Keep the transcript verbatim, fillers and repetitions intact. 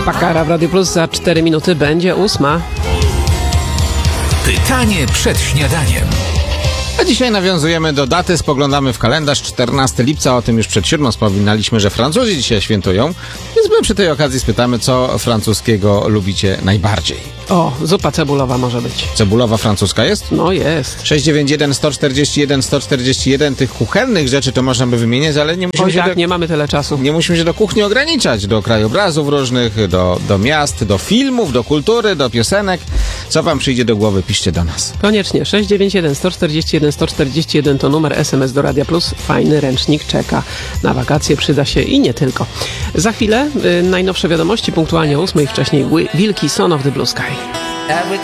Pakara w Radio Plus za cztery minuty będzie ósma. Pytanie przed śniadaniem. A dzisiaj nawiązujemy do daty, spoglądamy w kalendarz. czternastego lipca, o tym już przed siódmą wspominaliśmy, że Francuzi dzisiaj świętują. Więc my przy tej okazji spytamy, co francuskiego lubicie najbardziej. O, zupa cebulowa może być. Cebulowa francuska jest? No jest. sześć dziewięć jeden, sto czterdzieści jeden, sto czterdzieści jeden. Tych kuchennych rzeczy to można by wymieniać, ale nie musimy Oj się tak, do... nie mamy tyle czasu. Nie musimy się do kuchni ograniczać, do krajobrazów różnych, do, do miast, do filmów, do kultury, do piosenek. Co wam przyjdzie do głowy, piszcie do nas. Koniecznie. sześć dziewięć jeden, sto czterdzieści jeden, sto czterdzieści jeden to numer S M S do Radia Plus. Fajny ręcznik czeka. Na wakacje przyda się i nie tylko. Za chwilę y, najnowsze wiadomości, punktualnie o ósmej, wcześniej Wilki, Son of the Blue Sky. Every